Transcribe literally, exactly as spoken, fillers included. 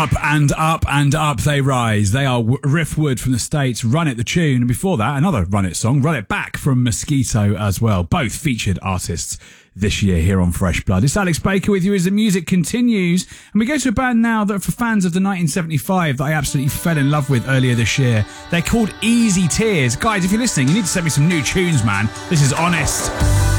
Up and up and up they rise. They are Riff Wood from the States, Run It the tune, and before that another Run It song, Run It Back from Mosquito as well. Both featured artists this year here on Fresh Blood. It's Alex Baker with you as the music continues, and we go to a band now that for fans of the nineteen seventy-five that I absolutely fell in love with earlier this year. They're called Easy Tears. Guys, if you're listening, you need to send me some new tunes, man. This is Honest.